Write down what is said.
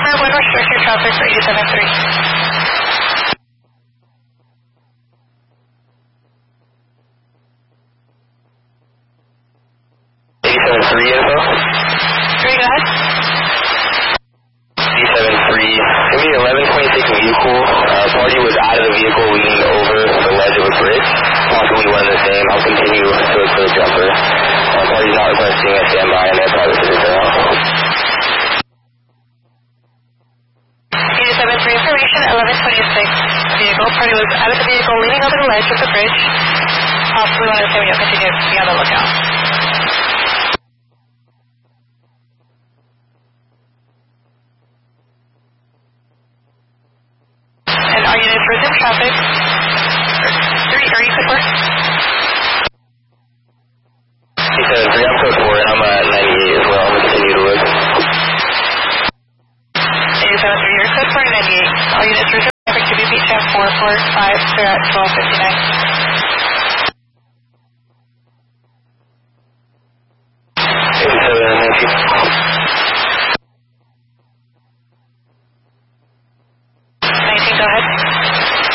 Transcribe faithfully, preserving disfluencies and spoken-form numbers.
November one, restrict your traffic for eighty-seven three. eighty-seven three info? three, go ahead. eighty-seven three. Give me eleven twenty-six vehicle. Uh, party was out of the vehicle leaning over the ledge of a bridge. Possibly one and the same. I'll continue to look for the jumper. Uh, party's not requesting a standby in their private citizen. eighty-seven three information, eleven twenty-six vehicle. Party was out of the vehicle leaning over the ledge of the bridge. Possibly one and the same. You'll continue to be on the lookout. And all units resume traffic. Three, are you code four? eighty-seven three, I'm code four, and I'm at ninety-eight as well. I'm going to continue to look. eighty-seven three, you're code four to ninety-eight. All units resume traffic to B P ten four four five, they're at twelve fifty-nine.